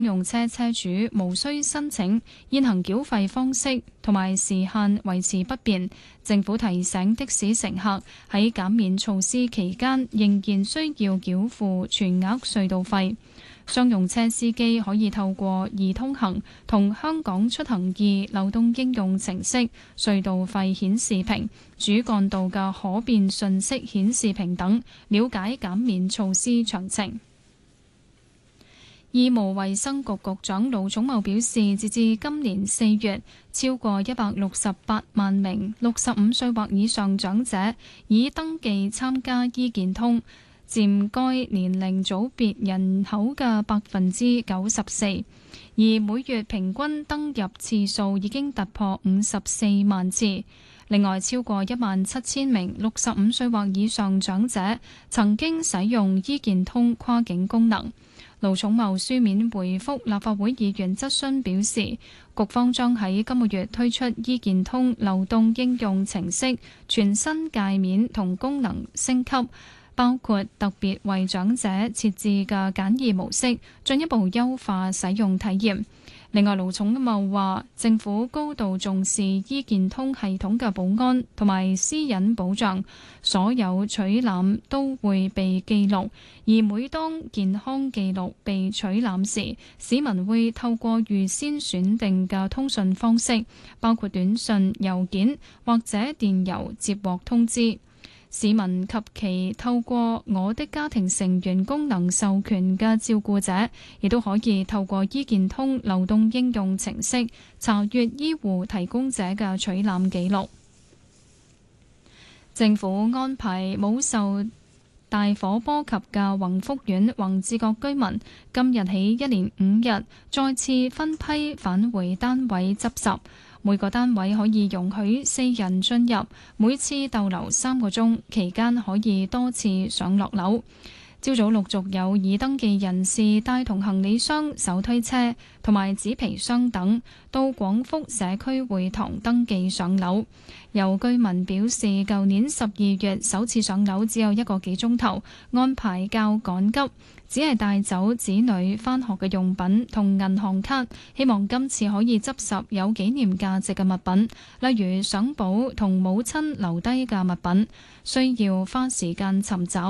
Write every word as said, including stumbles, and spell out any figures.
用車車主無需申請，現行繳費方式同埋時限維持不變。政府提醒的士乘客喺減免措施期間仍然需要繳付全額隧道費。商用車司機可以透過易通行同香港出行易流動應用程式、隧道費顯示屏、主幹道嘅可變信息顯示屏等，了解減免措施詳情。醫務衛生局局長盧寵茂表示，截至今年四月，超過一百六十八萬名六十五歲或以上長者已登記參加醫健通，佔該年齡組別人口嘅百分之九十四，而每月平均登入次數已經突破五十四萬次。另外，超過一萬七千名六十五歲或以上長者曾經使用醫健通跨境功能。盧寵茂書面回覆立法會議員質詢表示，局方將喺今個月推出醫健通流動應用程式全新界面同功能升級，包括特別為長者設置嘅簡易模式，進一步優化使用體驗。另外，盧寵茂話，政府高度重視醫健通系統嘅保安同埋私隱保障，所有取覽都會被記錄，而每當健康記錄被取覽時，市民會透過預先選定嘅通訊方式，包括短信、郵件或者電郵接獲通知。市民及其透過我的家庭成員功能授權嘅照顧者，亦都可以透過醫健通流動應用程式查閱醫護提供者嘅取覽記錄。政府安排冇受大火波及嘅宏福苑宏志閣居民，今日起一連五日再次分批返回單位執拾。每個單位可以容許四人進入，每次逗留三個鐘，期間可以多次上落樓。朝早陸續有已登記人士帶同行李箱、手推車同埋紙皮箱等到廣福社區會堂登記上樓。有居民表示，舊年十二月首次上樓只有一個幾鐘頭，安排較趕急，只係帶走子女返學嘅用品同銀行卡，希望今次可以執拾有紀念價值嘅物品，例如相簿同母親留低嘅物品，需要花時間尋找。